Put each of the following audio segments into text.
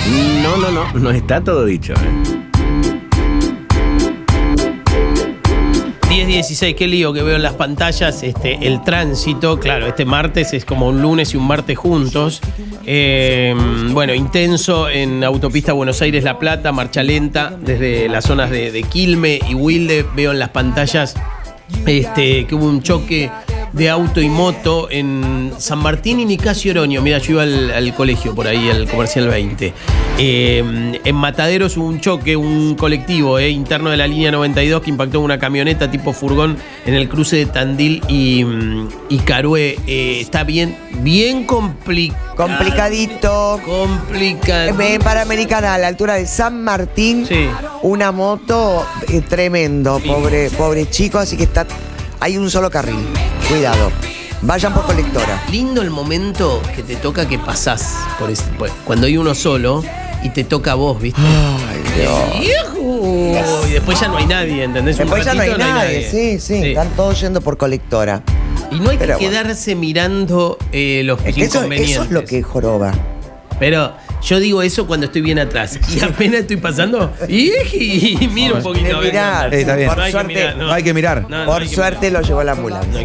No está todo dicho. 10:16, qué lío que veo en las pantallas, el tránsito, claro, este martes es como un lunes y un martes juntos. Bueno, intenso en autopista Buenos Aires-La Plata, marcha lenta desde las zonas de Quilmes y Wilde. Veo en las pantallas que hubo un choque de auto y moto en San Martín y Nicasio Oroño. Mira, yo iba al colegio por ahí, al Comercial 20. En Mataderos hubo un choque, un colectivo interno de la línea 92 que impactó en una camioneta tipo furgón en el cruce de Tandil y Carué. Está bien complicado. Complicadito. En Panamericana, a la altura de San Martín, sí. Una moto tremendo, sí. Pobre chico, así que hay un solo carril. Cuidado. Vayan por colectora. Lindo el momento que te toca que pasás cuando hay uno solo y te toca a vos, ¿viste? Ay, Dios. Y después ya no hay nadie, ¿entendés? Después ya no hay nadie. Sí. Están todos yendo por colectora. Y no hay que quedarse mirando los inconvenientes. Eso es lo que joroba. Pero yo digo eso cuando estoy bien atrás. Y apenas estoy pasando y miro un poquito. Mirar. Está bien. Por suerte, no hay que mirar. Por suerte lo llevó la ambulancia.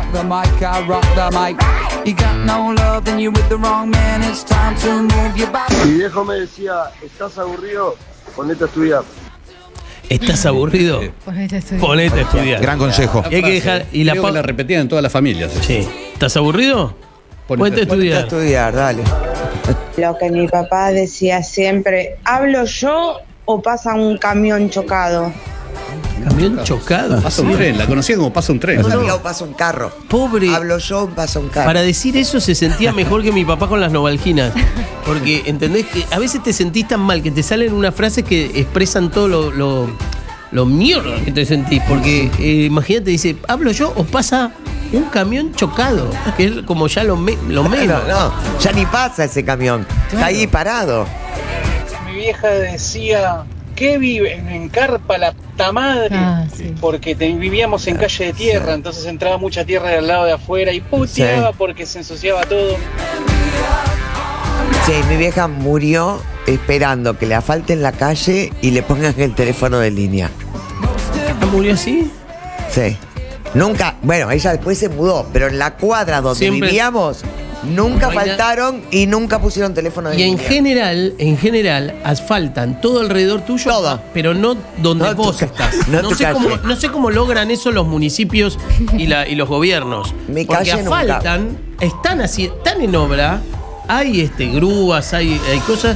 Mi viejo me decía, ¿estás aburrido? Ponete a estudiar. ¿Estás aburrido? Ponete a estudiar. Gran consejo. Y hay que dejar. Y la repetían en todas las familias. Sí. ¿Estás aburrido? Ponete a estudiar. Ponete a estudiar, dale. Lo que mi papá decía siempre, ¿hablo yo o pasa un camión chocado? ¿Camión chocado? Pasa un tren, la conocía como pasa un tren. Yo sabía o pasa un carro. Pobre. Hablo yo o pasa un carro. Para decir eso se sentía mejor que mi papá con las novalginas. Porque, ¿entendés? Que a veces te sentís tan mal que te salen unas frases que expresan todo lo mierda que te sentís. Porque, imagínate, dice, ¿hablo yo o pasa un camión chocado? Que es como ya lo menos. No, ya ni pasa ese camión. Claro. Está ahí parado. Mi vieja decía, ¿qué viven en carpa la puta madre? Sí. Porque vivíamos en calle de tierra, entonces entraba mucha tierra del lado de afuera y puteaba porque se ensuciaba todo. Sí, mi vieja murió esperando que le asfalten la calle y le pongan el teléfono de línea. ¿Murió así? Sí. Nunca, bueno, ella después se mudó, pero en la cuadra donde vivíamos nunca faltaron y nunca pusieron teléfono de línea. Y en general, asfaltan todo alrededor tuyo, todo. Pero no donde vos estás. No sé cómo logran eso los municipios y los gobiernos. Porque asfaltan, están en obra, hay grúas, hay cosas,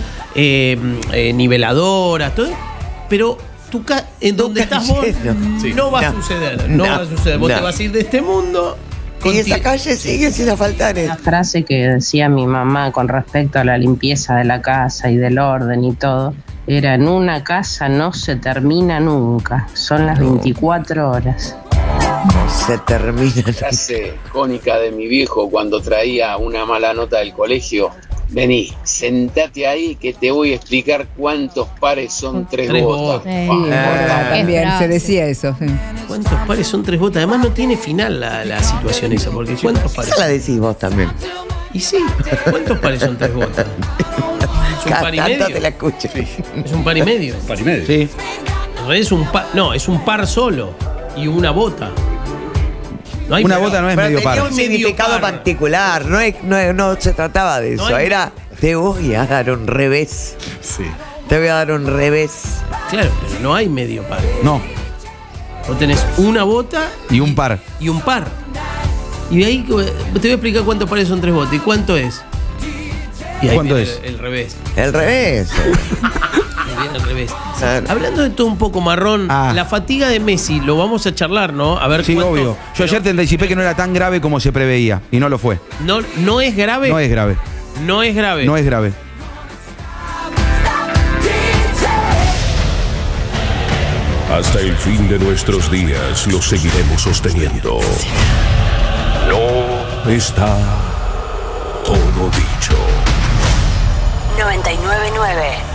niveladoras, todo, pero en donde estás vos no va a suceder. No va a suceder. Vos te vas a ir de este mundo. Y esa calle sigue sin asfaltar. Una frase que decía mi mamá con respecto a la limpieza de la casa y del orden y todo, era: en una casa no se termina nunca, son las 24 horas. No se termina. La frase icónica de mi viejo cuando traía una mala nota del colegio: vení, sentate ahí que te voy a explicar cuántos pares son tres botas. También se decía eso. Sí. ¿Cuántos pares son tres botas? Además no tiene final la situación esa, porque ¿cuántos pares? Esa la decís vos también. Y sí, ¿cuántos pares son tres botas? ¿Es un par y medio? Te la escucho. Sí. ¿Es un par y medio? Par y medio. Sí. En realidad es es un par solo y una bota. Una bota no es medio par. Tenía un significado particular, no se trataba de eso, era te voy a dar un revés. Sí. Te voy a dar un revés. Claro, pero no hay medio par. No. Vos tenés una bota y un par. Y un par. Y de ahí te voy a explicar cuántos pares son tres botas. ¿Y cuánto es? Y ahí ¿cuánto es? El revés. El revés. Ahí viene el revés. Hablando de todo un poco marrón, la fatiga de Messi, lo vamos a charlar, ¿no? A ver, sí, cuánto, obvio. Yo ayer te anticipé que no era tan grave como se preveía y no lo fue. ¿No es grave? No es grave. No es grave. No es grave. Hasta el fin de nuestros días lo seguiremos sosteniendo. No está todo dicho. 99.9